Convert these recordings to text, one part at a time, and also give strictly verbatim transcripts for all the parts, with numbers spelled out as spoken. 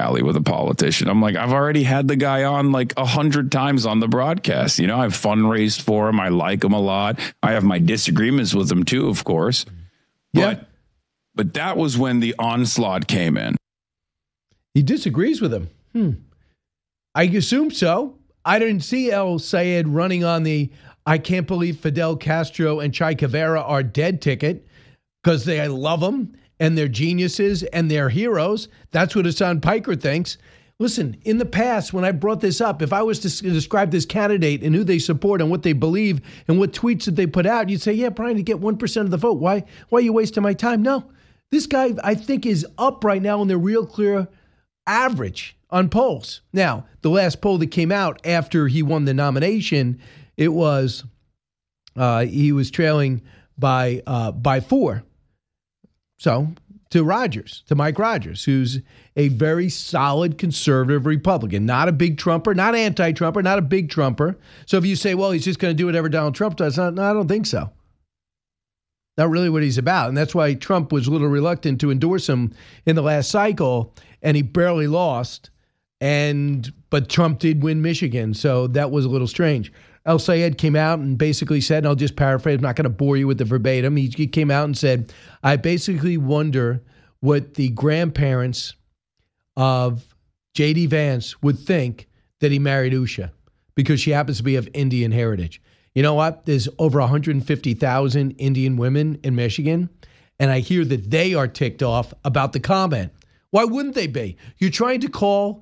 rally with a politician. I'm like, I've already had the guy on like a hundred times on the broadcast. You know, I've fundraised for him. I like him a lot. I have my disagreements with him too, of course. Yeah. But, but that was when the onslaught came in. He disagrees with him. Hmm. I assume so. I didn't see El Sayed running on the I can't believe Fidel Castro and Che Guevara are dead ticket because they I love them and they're geniuses and they're heroes. That's what Hassan Piker thinks. Listen, in the past, when I brought this up, if I was to describe this candidate and who they support and what they believe and what tweets that they put out, you'd say, yeah, Brian, to get one percent of the vote. Why, why are you wasting my time? No, this guy, I think, is up right now in the Real Clear average on polls. Now, the last poll that came out after he won the nomination, it was uh, he was trailing by uh, by four. So to Rogers, to Mike Rogers, who's a very solid conservative Republican, not a big Trumper, not anti-Trumper, not a big Trumper. So if you say, well, he's just going to do whatever Donald Trump does, no, I don't think so. Not really what he's about. And that's why Trump was a little reluctant to endorse him in the last cycle, and he barely lost. And but Trump did win Michigan, so that was a little strange. El Sayed came out and basically said, and I'll just paraphrase, I'm not going to bore you with the verbatim. He, he came out and said, I basically wonder what the grandparents of J D Vance would think that he married Usha because she happens to be of Indian heritage. You know what? There's over one hundred fifty thousand Indian women in Michigan, and I hear that they are ticked off about the comment. Why wouldn't they be? You're trying to call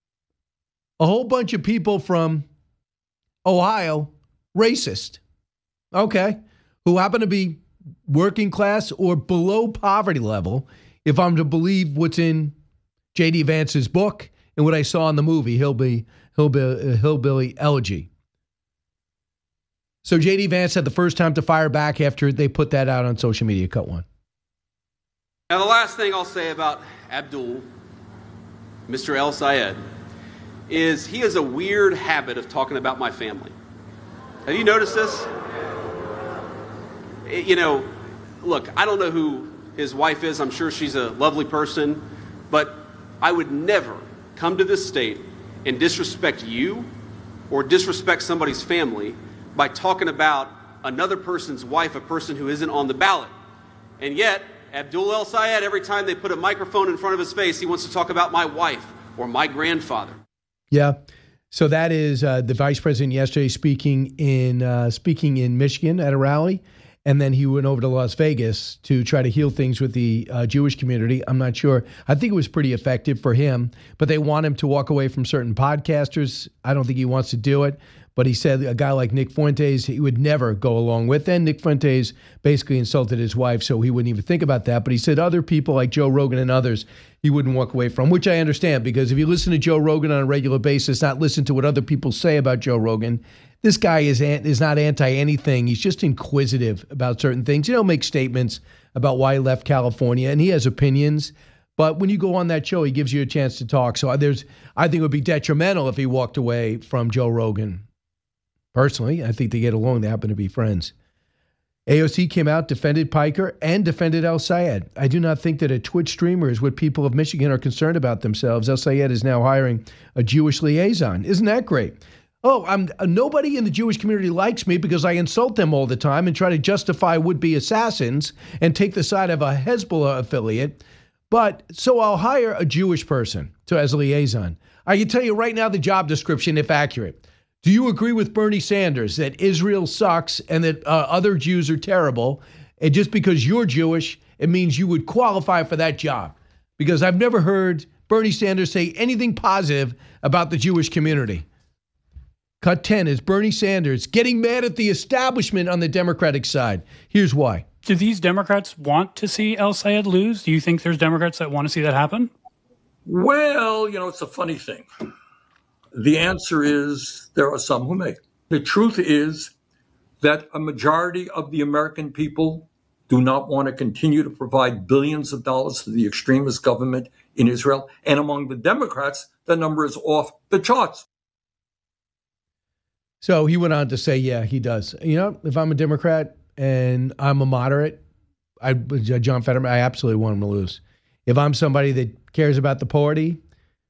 a whole bunch of people from Ohio racist, okay, who happen to be working class or below poverty level, if I'm to believe what's in J D Vance's book and what I saw in the movie, Hillbilly, Hillbilly, Hillbilly Elegy. So J D Vance had the first time to fire back after they put that out on social media. Cut one. Now, the last thing I'll say about Abdul, Mister El Sayed, is he has a weird habit of talking about my family. Have you noticed this? You know, look, I don't know who his wife is. I'm sure she's a lovely person, but I would never come to this state and disrespect you or disrespect somebody's family by talking about another person's wife, a person who isn't on the ballot. And yet, Abdul El Sayed, every time they put a microphone in front of his face, he wants to talk about my wife or my grandfather. Yeah. So that is uh, the vice president yesterday speaking in uh, speaking in Michigan at a rally. And then he went over to Las Vegas to try to heal things with the uh, Jewish community. I'm not sure. I think it was pretty effective for him, but they want him to walk away from certain podcasters. I don't think he wants to do it. But he said a guy like Nick Fuentes, he would never go along with. And Nick Fuentes basically insulted his wife, so he wouldn't even think about that. But he said other people like Joe Rogan and others, he wouldn't walk away from, which I understand, because if you listen to Joe Rogan on a regular basis, not listen to what other people say about Joe Rogan, this guy is is not anti-anything. He's just inquisitive about certain things. You know, make statements about why he left California, and he has opinions. But when you go on that show, he gives you a chance to talk. So there's, I think it would be detrimental if he walked away from Joe Rogan. Personally, I think they get along. They happen to be friends. A O C came out, defended Piker, and defended El Sayed. I do not think that a Twitch streamer is what people of Michigan are concerned about themselves. El Sayed is now hiring a Jewish liaison. Isn't that great? Oh, I'm uh, nobody in the Jewish community likes me because I insult them all the time and try to justify would-be assassins and take the side of a Hezbollah affiliate. But so I'll hire a Jewish person to as a liaison. I can tell you right now the job description, if accurate. Do you agree with Bernie Sanders that Israel sucks and that uh, other Jews are terrible? And just because you're Jewish, it means you would qualify for that job. Because I've never heard Bernie Sanders say anything positive about the Jewish community. Cut ten is Bernie Sanders getting mad at the establishment on the Democratic side. Here's why. Do these Democrats want to see El Sayed lose? Do you think there's Democrats that want to see that happen? Well, you know, it's a funny thing. The answer is there are some who may. The truth is that a majority of the American people do not want to continue to provide billions of dollars to the extremist government in Israel. And among the Democrats, the number is off the charts. So he went on to say, yeah, he does. You know, if I'm a Democrat and I'm a moderate, I, John Fetterman, I absolutely want him to lose. If I'm somebody that cares about the party